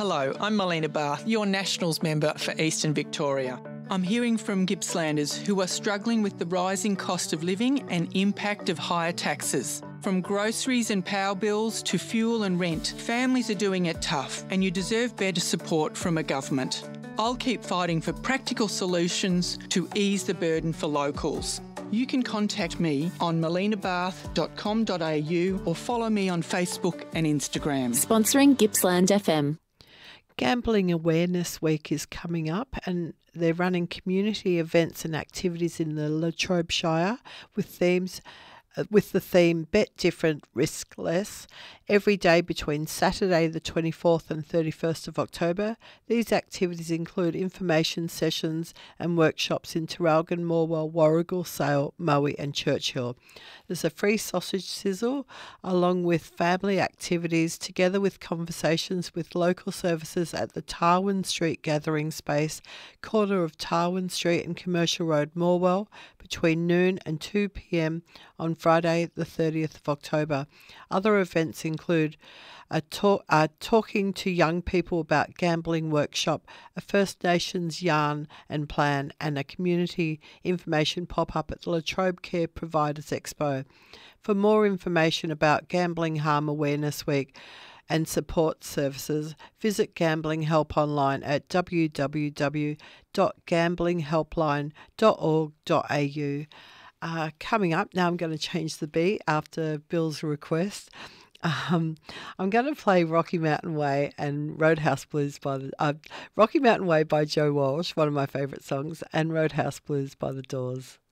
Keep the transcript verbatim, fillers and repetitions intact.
Hello, I'm Melina Barth, your Nationals member for Eastern Victoria. I'm hearing from Gippslanders who are struggling with the rising cost of living and impact of higher taxes. From groceries and power bills to fuel and rent, families are doing it tough and you deserve better support from a government. I'll keep fighting for practical solutions to ease the burden for locals. You can contact me on melina barth dot com dot a u or follow me on Facebook and Instagram. Sponsoring Gippsland F M. Gambling Awareness Week is coming up and they're running community events and activities in the Latrobe Shire with themes uh, with the theme Bet Different, Risk Less, every day between Saturday the twenty-fourth and thirty-first of October. These activities include information sessions and workshops in Traralgon, Morwell, Warragul, Sale, Moe and Churchill. There's a free sausage sizzle along with family activities together with conversations with local services at the Tarwin Street Gathering Space, corner of Tarwin Street and Commercial Road, Morwell, between noon and two p m on Friday the thirtieth of October. Other events include a, talk, a talking to young people about gambling workshop, a First Nations yarn and plan, and a community information pop-up at the Latrobe Care Providers Expo. For more information about Gambling Harm Awareness Week and support services, visit Gambling Help online at w w w dot gambling helpline dot org dot a u. Uh, coming up, now I'm going to change the beat after Bill's request. Um, I'm going to play Rocky Mountain Way and Roadhouse Blues by the uh, Rocky Mountain Way by Joe Walsh, one of my favourite songs, and Roadhouse Blues by the Doors.